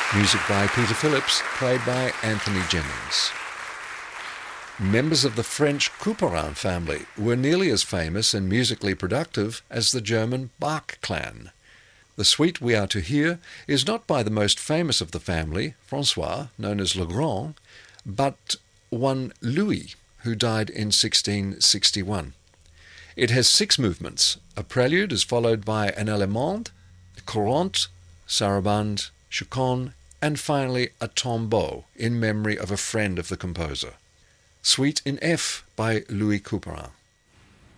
Music by Peter Phillips, played by Anthony Jennings. Members of the French Couperin family were nearly as famous and musically productive as the German Bach clan. The suite we are to hear is not by the most famous of the family, François, known as Legrand, but one Louis, who died in 1661. It has 6 movements. A prelude is followed by an allemande, courante, sarabande, chaconne, and finally a tombeau in memory of a friend of the composer. Suite in F by Louis Couperin.